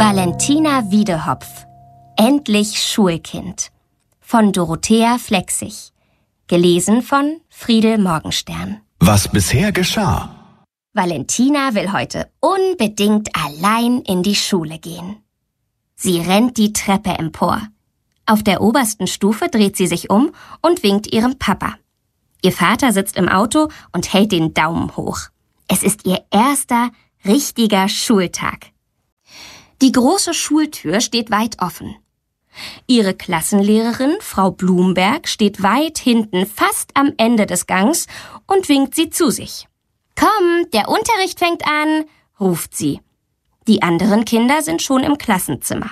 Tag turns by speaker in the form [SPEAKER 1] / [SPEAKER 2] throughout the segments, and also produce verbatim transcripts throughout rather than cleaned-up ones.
[SPEAKER 1] Valentina Wiedehopf. Endlich Schulkind. Von Dorothea Flechsig. Gelesen von Friedel Morgenstern.
[SPEAKER 2] Was bisher geschah.
[SPEAKER 1] Valentina will heute unbedingt allein in die Schule gehen. Sie rennt die Treppe empor. Auf der obersten Stufe dreht sie sich um und winkt ihrem Papa. Ihr Vater sitzt im Auto und hält den Daumen hoch. Es ist ihr erster richtiger Schultag. Die große Schultür steht weit offen. Ihre Klassenlehrerin, Frau Blumberg, steht weit hinten, fast am Ende des Gangs und winkt sie zu sich. »Komm, der Unterricht fängt an«, ruft sie. Die anderen Kinder sind schon im Klassenzimmer.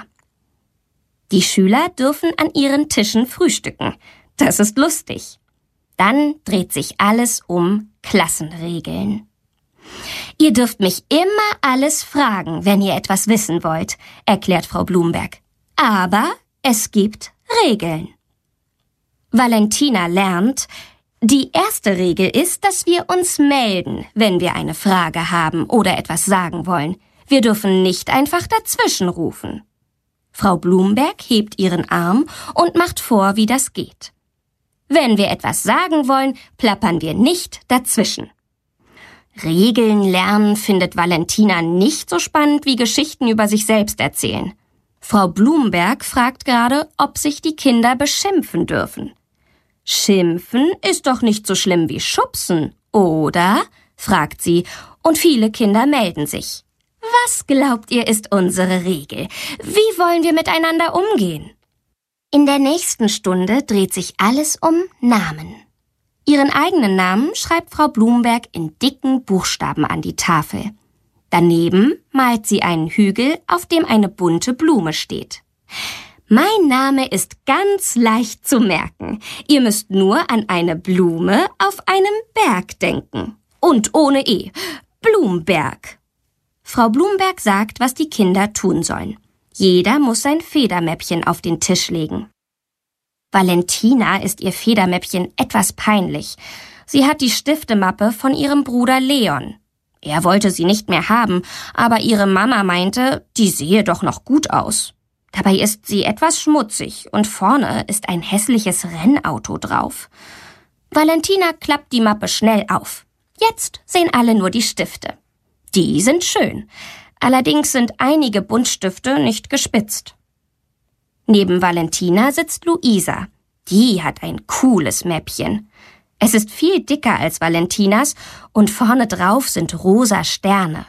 [SPEAKER 1] Die Schüler dürfen an ihren Tischen frühstücken. Das ist lustig. Dann dreht sich alles um Klassenregeln. »Ihr dürft mich immer alles fragen, wenn ihr etwas wissen wollt«, erklärt Frau Blumberg. »Aber es gibt Regeln.« Valentina lernt, die erste Regel ist, dass wir uns melden, wenn wir eine Frage haben oder etwas sagen wollen. Wir dürfen nicht einfach dazwischen rufen. Frau Blumberg hebt ihren Arm und macht vor, wie das geht. Wenn wir etwas sagen wollen, plappern wir nicht dazwischen. Regeln lernen findet Valentina nicht so spannend wie Geschichten über sich selbst erzählen. Frau Blumberg fragt gerade, ob sich die Kinder beschimpfen dürfen. Schimpfen ist doch nicht so schlimm wie schubsen, oder? Fragt sie, und viele Kinder melden sich. Was glaubt ihr, ist unsere Regel? Wie wollen wir miteinander umgehen? In der nächsten Stunde dreht sich alles um Namen. Ihren eigenen Namen schreibt Frau Blumberg in dicken Buchstaben an die Tafel. Daneben malt sie einen Hügel, auf dem eine bunte Blume steht. Mein Name ist ganz leicht zu merken. Ihr müsst nur an eine Blume auf einem Berg denken. Und ohne E. Blumberg. Frau Blumberg sagt, was die Kinder tun sollen. Jeder muss sein Federmäppchen auf den Tisch legen. Valentina ist ihr Federmäppchen etwas peinlich. Sie hat die Stiftemappe von ihrem Bruder Leon. Er wollte sie nicht mehr haben, aber ihre Mama meinte, die sehe doch noch gut aus. Dabei ist sie etwas schmutzig und vorne ist ein hässliches Rennauto drauf. Valentina klappt die Mappe schnell auf. Jetzt sehen alle nur die Stifte. Die sind schön. Allerdings sind einige Buntstifte nicht gespitzt. Neben Valentina sitzt Luisa. Die hat ein cooles Mäppchen. Es ist viel dicker als Valentinas und vorne drauf sind rosa Sterne.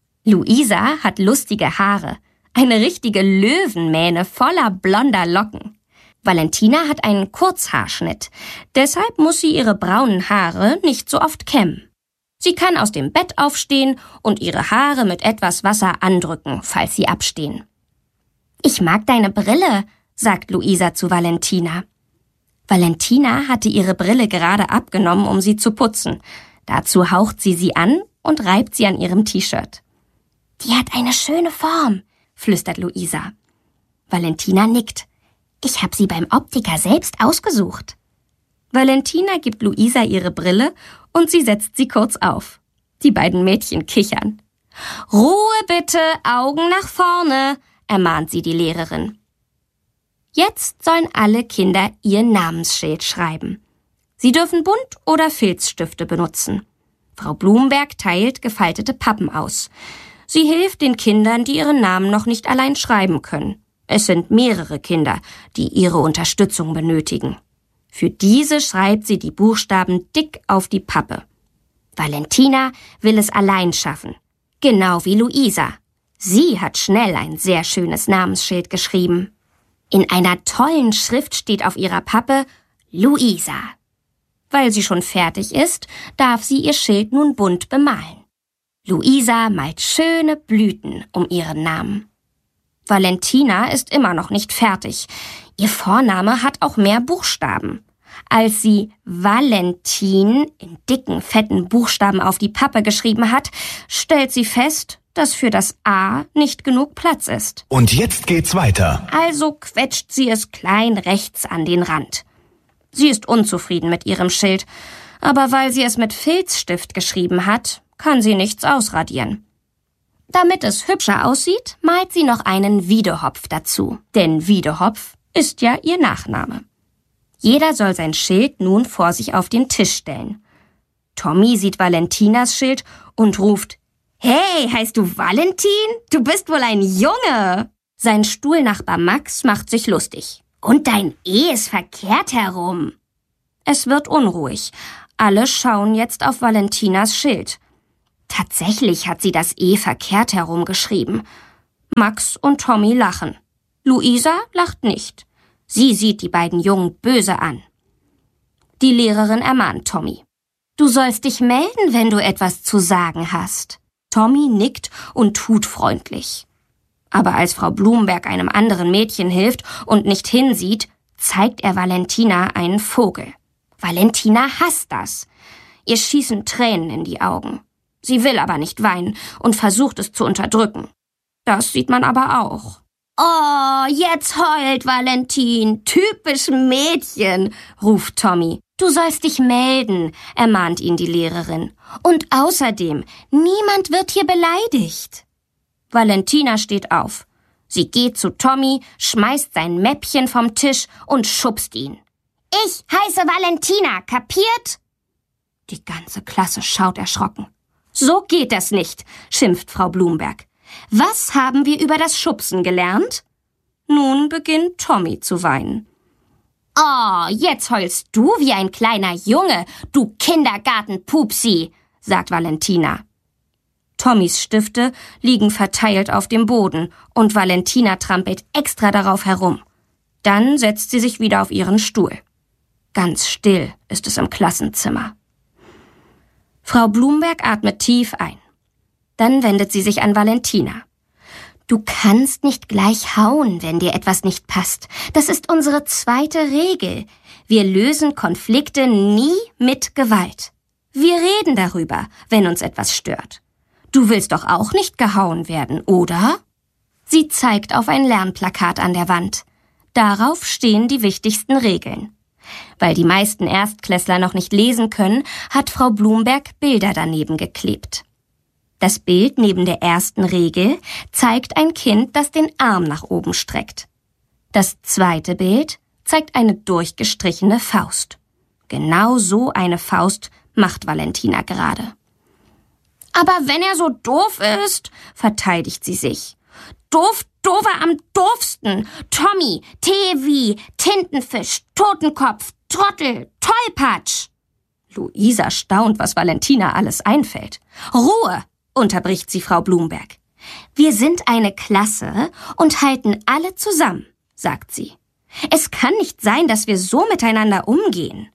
[SPEAKER 1] Luisa hat lustige Haare. Eine richtige Löwenmähne voller blonder Locken. Valentina hat einen Kurzhaarschnitt. Deshalb muss sie ihre braunen Haare nicht so oft kämmen. Sie kann aus dem Bett aufstehen und ihre Haare mit etwas Wasser andrücken, falls sie abstehen. »Ich mag deine Brille«, sagt Luisa zu Valentina. Valentina hatte ihre Brille gerade abgenommen, um sie zu putzen. Dazu haucht sie sie an und reibt sie an ihrem T-Shirt. »Die hat eine schöne Form«, flüstert Luisa. Valentina nickt. »Ich habe sie beim Optiker selbst ausgesucht.« Valentina gibt Luisa ihre Brille und sie setzt sie kurz auf. Die beiden Mädchen kichern. »Ruhe bitte, Augen nach vorne«, ermahnt sie die Lehrerin. Jetzt sollen alle Kinder ihr Namensschild schreiben. Sie dürfen Bunt- oder Filzstifte benutzen. Frau Blumberg teilt gefaltete Pappen aus. Sie hilft den Kindern, die ihren Namen noch nicht allein schreiben können. Es sind mehrere Kinder, die ihre Unterstützung benötigen. Für diese schreibt sie die Buchstaben dick auf die Pappe. Valentina will es allein schaffen, genau wie Luisa. Sie hat schnell ein sehr schönes Namensschild geschrieben. In einer tollen Schrift steht auf ihrer Pappe Luisa. Weil sie schon fertig ist, darf sie ihr Schild nun bunt bemalen. Luisa malt schöne Blüten um ihren Namen. Valentina ist immer noch nicht fertig. Ihr Vorname hat auch mehr Buchstaben. Als sie Valentin in dicken, fetten Buchstaben auf die Pappe geschrieben hat, stellt sie fest, dass für das A nicht genug Platz ist.
[SPEAKER 2] Und jetzt geht's weiter.
[SPEAKER 1] Also quetscht sie es klein rechts an den Rand. Sie ist unzufrieden mit ihrem Schild, aber weil sie es mit Filzstift geschrieben hat, kann sie nichts ausradieren. Damit es hübscher aussieht, malt sie noch einen Wiedehopf dazu, denn Wiedehopf ist ja ihr Nachname. Jeder soll sein Schild nun vor sich auf den Tisch stellen. Tommy sieht Valentinas Schild und ruft: »Hey, heißt du Valentin? Du bist wohl ein Junge!« Sein Stuhlnachbar Max macht sich lustig. »Und dein E ist verkehrt herum.« Es wird unruhig. Alle schauen jetzt auf Valentinas Schild. Tatsächlich hat sie das E verkehrt herum geschrieben. Max und Tommy lachen. Luisa lacht nicht. Sie sieht die beiden Jungen böse an. Die Lehrerin ermahnt Tommy. »Du sollst dich melden, wenn du etwas zu sagen hast.« Tommy nickt und tut freundlich. Aber als Frau Blumberg einem anderen Mädchen hilft und nicht hinsieht, zeigt er Valentina einen Vogel. Valentina hasst das. Ihr schießen Tränen in die Augen. Sie will aber nicht weinen und versucht es zu unterdrücken. Das sieht man aber auch. »Oh, jetzt heult Valentin, typisch Mädchen«, ruft Tommy. »Du sollst dich melden«, ermahnt ihn die Lehrerin. »Und außerdem, niemand wird hier beleidigt.« Valentina steht auf. Sie geht zu Tommy, schmeißt sein Mäppchen vom Tisch und schubst ihn. »Ich heiße Valentina, kapiert?« Die ganze Klasse schaut erschrocken. »So geht das nicht«, schimpft Frau Blumberg. »Was haben wir über das Schubsen gelernt?« Nun beginnt Tommy zu weinen. »Oh, jetzt heulst du wie ein kleiner Junge, du Kindergartenpupsi«, sagt Valentina. Tommys Stifte liegen verteilt auf dem Boden und Valentina trampelt extra darauf herum. Dann setzt sie sich wieder auf ihren Stuhl. Ganz still ist es im Klassenzimmer. Frau Blumberg atmet tief ein. Dann wendet sie sich an Valentina. »Du kannst nicht gleich hauen, wenn dir etwas nicht passt. Das ist unsere zweite Regel. Wir lösen Konflikte nie mit Gewalt. Wir reden darüber, wenn uns etwas stört. Du willst doch auch nicht gehauen werden, oder?« Sie zeigt auf ein Lernplakat an der Wand. Darauf stehen die wichtigsten Regeln. Weil die meisten Erstklässler noch nicht lesen können, hat Frau Blumberg Bilder daneben geklebt. Das Bild neben der ersten Regel zeigt ein Kind, das den Arm nach oben streckt. Das zweite Bild zeigt eine durchgestrichene Faust. Genau so eine Faust macht Valentina gerade. »Aber wenn er so doof ist«, verteidigt sie sich. »Doof, doofer am doofsten. Tommy, T wie Tintenfisch, Totenkopf, Trottel, Tollpatsch.« Luisa staunt, was Valentina alles einfällt. »Ruhe«, unterbricht sie Frau Blumberg. »Wir sind eine Klasse und halten alle zusammen«, sagt sie. »Es kann nicht sein, dass wir so miteinander umgehen.«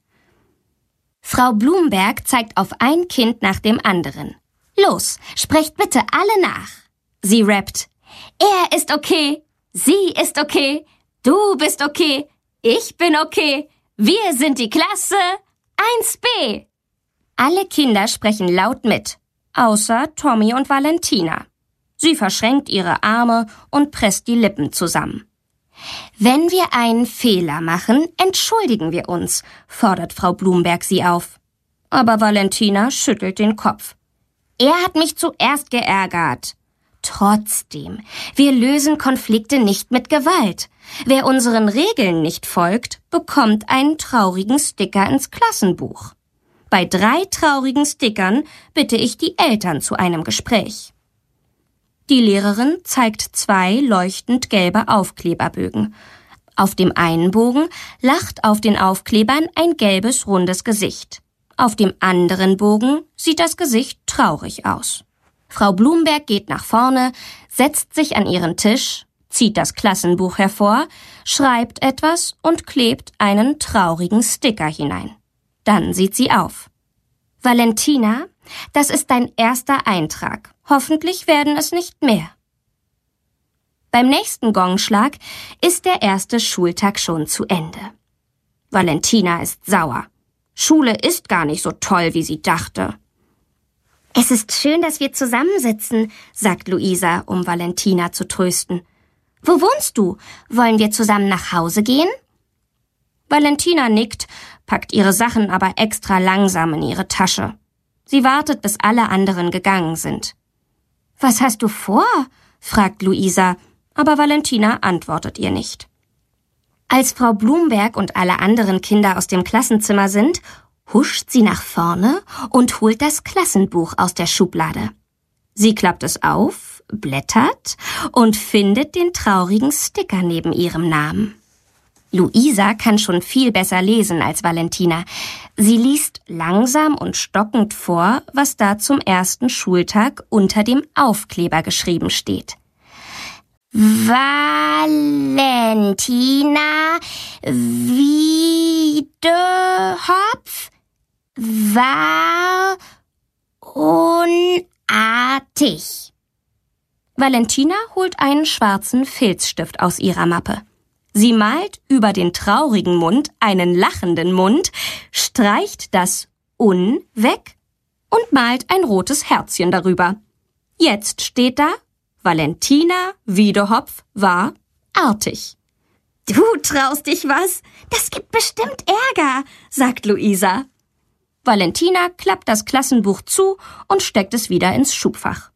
[SPEAKER 1] Frau Blumberg zeigt auf ein Kind nach dem anderen. »Los, sprecht bitte alle nach.« Sie rappt. »Er ist okay, sie ist okay, du bist okay, ich bin okay, wir sind die Klasse eins B.« Alle Kinder sprechen laut mit, außer Tommy und Valentina. Sie verschränkt ihre Arme und presst die Lippen zusammen. »Wenn wir einen Fehler machen, entschuldigen wir uns«, fordert Frau Blumberg sie auf. Aber Valentina schüttelt den Kopf. »Er hat mich zuerst geärgert.« Trotzdem, wir lösen Konflikte nicht mit Gewalt. Wer unseren Regeln nicht folgt, bekommt einen traurigen Sticker ins Klassenbuch. Bei drei traurigen Stickern bitte ich die Eltern zu einem Gespräch. Die Lehrerin zeigt zwei leuchtend gelbe Aufkleberbögen. Auf dem einen Bogen lacht auf den Aufklebern ein gelbes, rundes Gesicht. Auf dem anderen Bogen sieht das Gesicht traurig aus. Frau Blumberg geht nach vorne, setzt sich an ihren Tisch, zieht das Klassenbuch hervor, schreibt etwas und klebt einen traurigen Sticker hinein. Dann sieht sie auf. »Valentina, das ist dein erster Eintrag. Hoffentlich werden es nicht mehr.« Beim nächsten Gongschlag ist der erste Schultag schon zu Ende. Valentina ist sauer. Schule ist gar nicht so toll, wie sie dachte. »Es ist schön, dass wir zusammensitzen«, sagt Luisa, um Valentina zu trösten. »Wo wohnst du? Wollen wir zusammen nach Hause gehen?« Valentina nickt, packt ihre Sachen aber extra langsam in ihre Tasche. Sie wartet, bis alle anderen gegangen sind. Was hast du vor?, fragt Luisa, aber Valentina antwortet ihr nicht. Als Frau Blumberg und alle anderen Kinder aus dem Klassenzimmer sind, huscht sie nach vorne und holt das Klassenbuch aus der Schublade. Sie klappt es auf, blättert und findet den traurigen Sticker neben ihrem Namen. Luisa kann schon viel besser lesen als Valentina. Sie liest langsam und stockend vor, was da zum ersten Schultag unter dem Aufkleber geschrieben steht. Valentina Wiedehopf war unartig. Valentina holt einen schwarzen Filzstift aus ihrer Mappe. Sie malt über den traurigen Mund einen lachenden Mund, streicht das Un weg und malt ein rotes Herzchen darüber. Jetzt steht da: Valentina Wiedehopf war artig. Du traust dich was? Das gibt bestimmt Ärger, sagt Luisa. Valentina klappt das Klassenbuch zu und steckt es wieder ins Schubfach.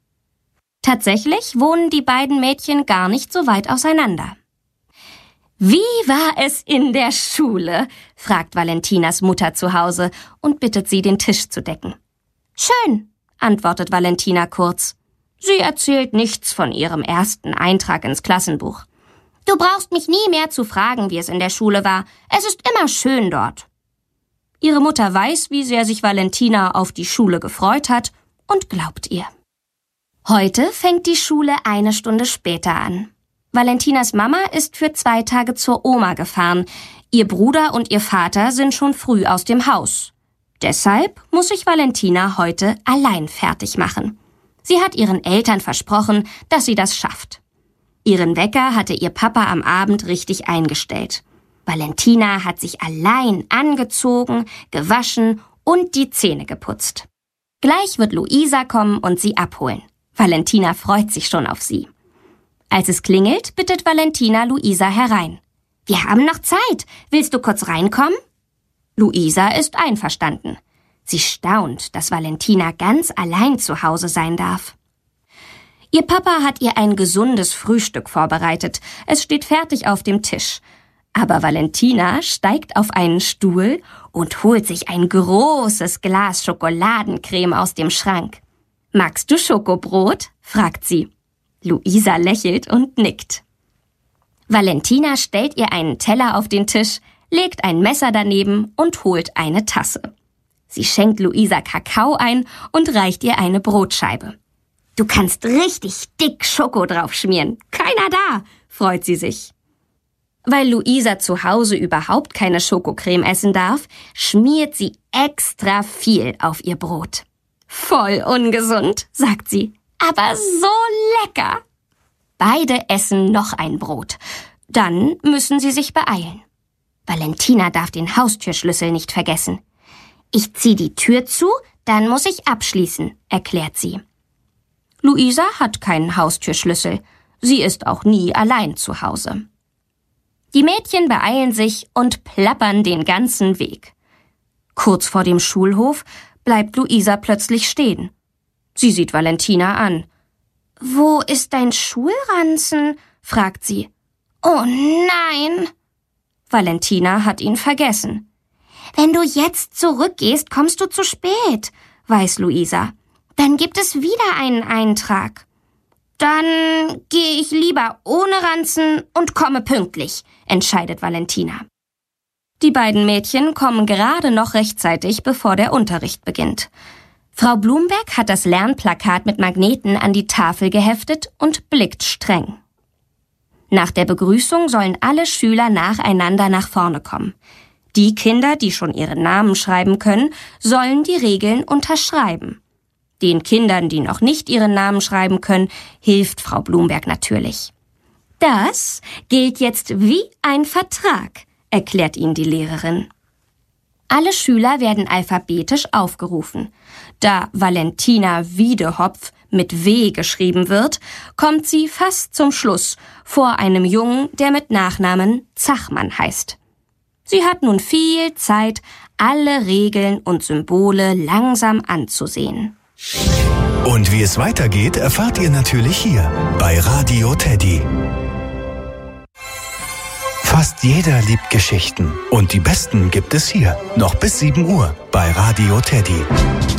[SPEAKER 1] Tatsächlich wohnen die beiden Mädchen gar nicht so weit auseinander. Wie war es in der Schule?, fragt Valentinas Mutter zu Hause und bittet sie, den Tisch zu decken. Schön, antwortet Valentina kurz. Sie erzählt nichts von ihrem ersten Eintrag ins Klassenbuch. Du brauchst mich nie mehr zu fragen, wie es in der Schule war. Es ist immer schön dort. Ihre Mutter weiß, wie sehr sich Valentina auf die Schule gefreut hat und glaubt ihr. Heute fängt die Schule eine Stunde später an. Valentinas Mama ist für zwei Tage zur Oma gefahren. Ihr Bruder und ihr Vater sind schon früh aus dem Haus. Deshalb muss sich Valentina heute allein fertig machen. Sie hat ihren Eltern versprochen, dass sie das schafft. Ihren Wecker hatte ihr Papa am Abend richtig eingestellt. Valentina hat sich allein angezogen, gewaschen und die Zähne geputzt. Gleich wird Luisa kommen und sie abholen. Valentina freut sich schon auf sie. Als es klingelt, bittet Valentina Luisa herein. Wir haben noch Zeit. Willst du kurz reinkommen? Luisa ist einverstanden. Sie staunt, dass Valentina ganz allein zu Hause sein darf. Ihr Papa hat ihr ein gesundes Frühstück vorbereitet. Es steht fertig auf dem Tisch. Aber Valentina steigt auf einen Stuhl und holt sich ein großes Glas Schokoladencreme aus dem Schrank. »Magst du Schokobrot?« fragt sie. Luisa lächelt und nickt. Valentina stellt ihr einen Teller auf den Tisch, legt ein Messer daneben und holt eine Tasse. Sie schenkt Luisa Kakao ein und reicht ihr eine Brotscheibe. »Du kannst richtig dick Schoko drauf schmieren. Keiner da«, freut sie sich. Weil Luisa zu Hause überhaupt keine Schokocreme essen darf, schmiert sie extra viel auf ihr Brot. »Voll ungesund«, sagt sie, »aber so lecker.« Beide essen noch ein Brot. Dann müssen sie sich beeilen. Valentina darf den Haustürschlüssel nicht vergessen. »Ich zieh die Tür zu, dann muss ich abschließen«, erklärt sie. Luisa hat keinen Haustürschlüssel. Sie ist auch nie allein zu Hause. Die Mädchen beeilen sich und plappern den ganzen Weg. Kurz vor dem Schulhof bleibt Luisa plötzlich stehen. Sie sieht Valentina an. »Wo ist dein Schulranzen?« fragt sie. »Oh nein!« Valentina hat ihn vergessen. »Wenn du jetzt zurückgehst, kommst du zu spät«, weiß Luisa. »Dann gibt es wieder einen Eintrag.« »Dann gehe ich lieber ohne Ranzen und komme pünktlich«, entscheidet Valentina. Die beiden Mädchen kommen gerade noch rechtzeitig, bevor der Unterricht beginnt. Frau Blumberg hat das Lernplakat mit Magneten an die Tafel geheftet und blickt streng. Nach der Begrüßung sollen alle Schüler nacheinander nach vorne kommen. Die Kinder, die schon ihren Namen schreiben können, sollen die Regeln unterschreiben. Den Kindern, die noch nicht ihren Namen schreiben können, hilft Frau Blumberg natürlich. Das gilt jetzt wie ein Vertrag, erklärt ihnen die Lehrerin. Alle Schüler werden alphabetisch aufgerufen. Da Valentina Wiedehopf mit W geschrieben wird, kommt sie fast zum Schluss vor einem Jungen, der mit Nachnamen Zachmann heißt. Sie hat nun viel Zeit, alle Regeln und Symbole langsam anzusehen.
[SPEAKER 2] Und wie es weitergeht, erfahrt ihr natürlich hier bei Radio Teddy. Fast jeder liebt Geschichten und die besten gibt es hier, noch bis sieben Uhr bei Radio Teddy.